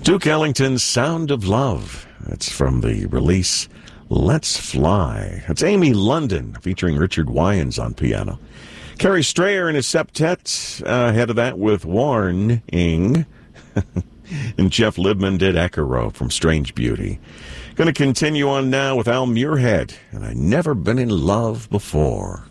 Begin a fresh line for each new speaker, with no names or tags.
Duke Ellington's Sound of Love. That's from the release Let's Fly. It's Amy London featuring Richard Wyans on piano. Kerry Strayer and his septet ahead of that with Warning. And Jeff Libman did Echo from Strange Beauty. Going to continue on now with Al Muirhead, and I've Never Been in Love Before.